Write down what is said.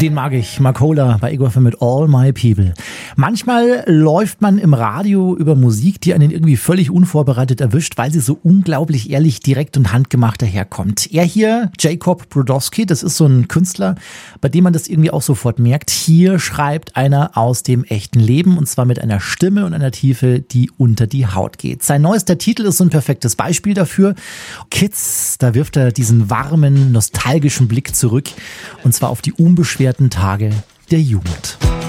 Den mag ich, Marcola bei Ego FM mit All My People. Manchmal läuft man im Radio über Musik, die einen irgendwie völlig unvorbereitet erwischt, weil sie so unglaublich ehrlich, direkt und handgemacht daherkommt. Er hier, Jacob Brodowski, das ist so ein Künstler, bei dem man das irgendwie auch sofort merkt. Hier schreibt einer aus dem echten Leben und zwar mit einer Stimme und einer Tiefe, die unter die Haut geht. Sein neuester Titel ist so ein perfektes Beispiel dafür. Kids, da wirft er diesen warmen, nostalgischen Blick zurück und zwar auf die unbeschwerten Tage der Jugend.